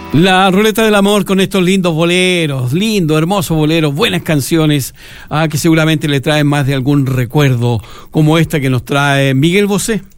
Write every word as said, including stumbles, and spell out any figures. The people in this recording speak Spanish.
La ruleta del amor con estos lindos boleros, lindos, hermosos boleros, buenas canciones, ah, que seguramente le traen más de algún recuerdo, como esta que nos trae Miguel Bosé.